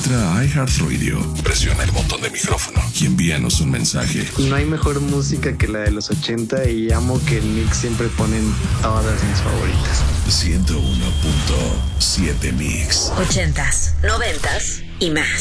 Entra a iHeartRadio, presiona el botón de micrófono y envíanos un mensaje. No hay mejor música que la de los 80 y amo que en Mix siempre ponen todas mis favoritas. 101.7 Mix. 80s, 90s y más.